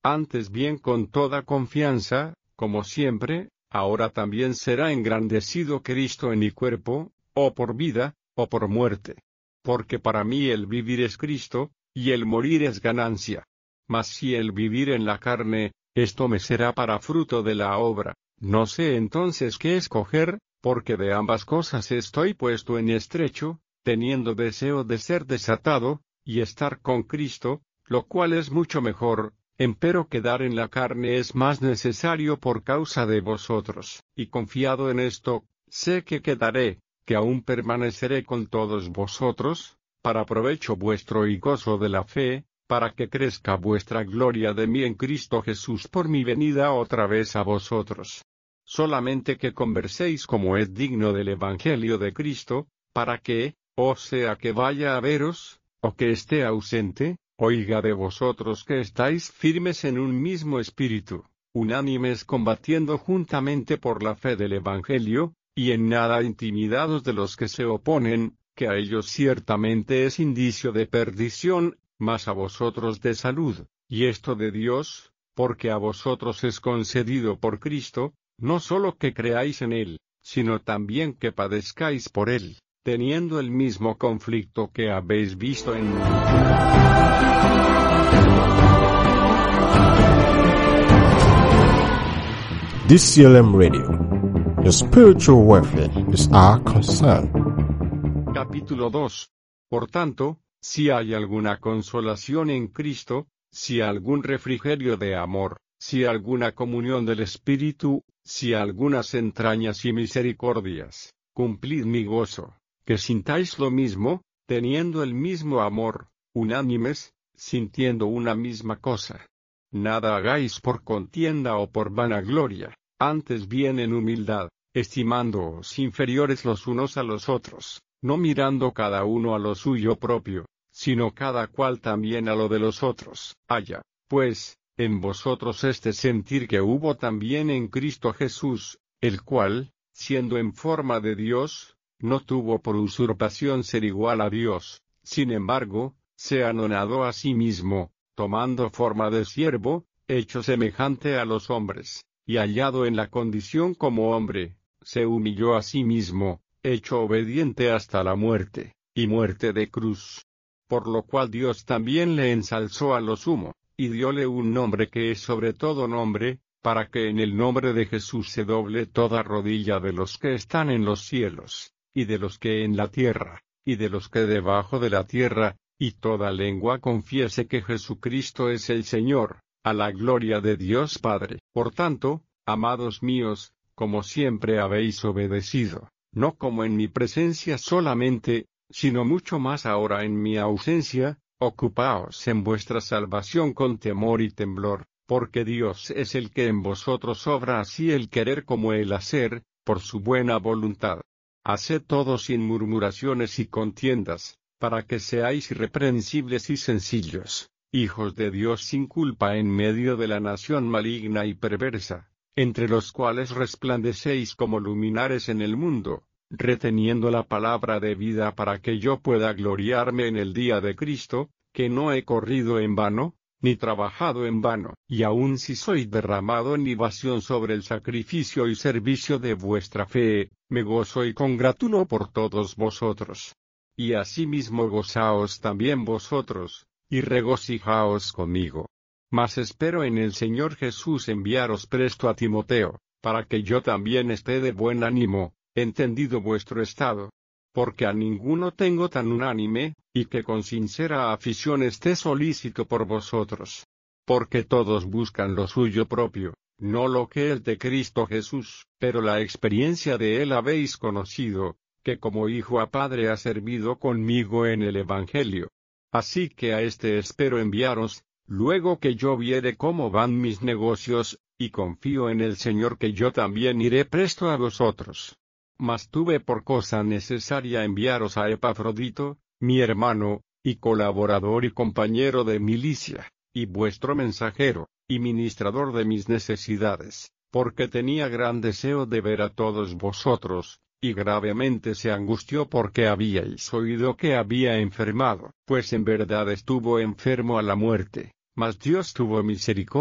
antes bien con toda confianza, como siempre, ahora también será engrandecido Cristo en mi cuerpo, o por vida, o por muerte. Porque para mí el vivir es Cristo, y el morir es ganancia. Mas si el vivir en la carne, esto me será para fruto de la obra, no sé entonces qué escoger, porque de ambas cosas estoy puesto en estrecho, teniendo deseo de ser desatado, y estar con Cristo, lo cual es mucho mejor, empero quedar en la carne es más necesario por causa de vosotros, y confiado en esto, sé que quedaré, que aún permaneceré con todos vosotros, para provecho vuestro y gozo de la fe, para que crezca vuestra gloria de mí en Cristo Jesús por mi venida otra vez a vosotros. Solamente que converséis como es digno del Evangelio de Cristo, para que, o sea que vaya a veros, o que esté ausente, oiga de vosotros que estáis firmes en un mismo espíritu, unánimes combatiendo juntamente por la fe del Evangelio, y en nada intimidados de los que se oponen, que a ellos ciertamente es indicio de perdición, mas a vosotros de salud, y esto de Dios, porque a vosotros es concedido por Cristo, no solo que creáis en Él, sino también que padezcáis por Él, teniendo el mismo conflicto que habéis visto en mí. DCLM Radio. The spiritual warfare is our concern. Capítulo 2. Por tanto, si hay alguna consolación en Cristo, si algún refrigerio de amor, si alguna comunión del Espíritu, si algunas entrañas y misericordias, cumplid mi gozo, que sintáis lo mismo, teniendo el mismo amor, unánimes, sintiendo una misma cosa. Nada hagáis por contienda o por vanagloria, antes bien en humildad, estimándoos inferiores los unos a los otros, no mirando cada uno a lo suyo propio, sino cada cual también a lo de los otros. Haya, pues, en vosotros este sentir que hubo también en Cristo Jesús, el cual, siendo en forma de Dios, no tuvo por usurpación ser igual a Dios, sin embargo, se anonadó a sí mismo, tomando forma de siervo, hecho semejante a los hombres, y hallado en la condición como hombre, se humilló a sí mismo, hecho obediente hasta la muerte, y muerte de cruz. Por lo cual Dios también le ensalzó a lo sumo, y dióle un nombre que es sobre todo nombre, para que en el nombre de Jesús se doble toda rodilla de los que están en los cielos, y de los que en la tierra, y de los que debajo de la tierra, y toda lengua confiese que Jesucristo es el Señor, a la gloria de Dios Padre. Por tanto, amados míos, como siempre habéis obedecido, no como en mi presencia solamente, sino mucho más ahora en mi ausencia, ocupaos en vuestra salvación con temor y temblor, porque Dios es el que en vosotros obra así el querer como el hacer, por su buena voluntad. Haced todo sin murmuraciones y contiendas, para que seáis irreprensibles y sencillos, hijos de Dios sin culpa en medio de la nación maligna y perversa, entre los cuales resplandecéis como luminares en el mundo, reteniendo la palabra de vida para que yo pueda gloriarme en el día de Cristo, que no he corrido en vano, ni trabajado en vano, y aun si soy derramado en libación sobre el sacrificio y servicio de vuestra fe, me gozo y congratulo por todos vosotros. Y asimismo gozaos también vosotros, y regocijaos conmigo. Mas espero en el Señor Jesús enviaros presto a Timoteo, para que yo también esté de buen ánimo, entendido vuestro estado. Porque a ninguno tengo tan unánime, y que con sincera afición esté solícito por vosotros. Porque todos buscan lo suyo propio, no lo que es de Cristo Jesús, pero la experiencia de él habéis conocido, que como hijo a padre ha servido conmigo en el Evangelio. Así que a este espero enviaros, luego que yo viere cómo van mis negocios, y confío en el Señor que yo también iré presto a vosotros. Mas tuve por cosa necesaria enviaros a Epafrodito, mi hermano, y colaborador y compañero de milicia, y vuestro mensajero, y ministrador de mis necesidades, porque tenía gran deseo de ver a todos vosotros, y gravemente se angustió porque habíais oído que había enfermado, pues en verdad estuvo enfermo a la muerte, mas Dios tuvo misericordia